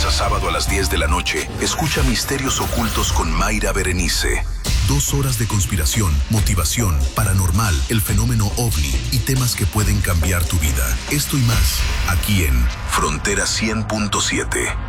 a sábado a las 10 de la noche, escucha Misterios Ocultos con Mayra Berenice. 2 horas de conspiración, motivación, paranormal, el fenómeno OVNI y temas que pueden cambiar tu vida. Esto y más, aquí en Frontera 100.7.